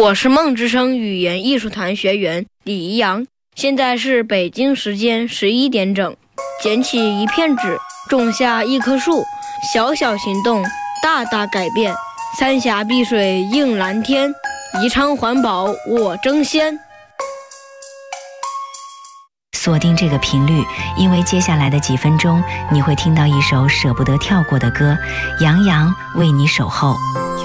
我是梦之声语言艺术团学员李怡阳，现在是北京时间11点整。捡起一片纸，种下一棵树，小小行动，大大改变。三峡碧水映蓝天，宜昌环保我争先。 锁定这个频率，因为接下来的几分钟你会听到一首舍不得跳过的歌，杨洋为你守候。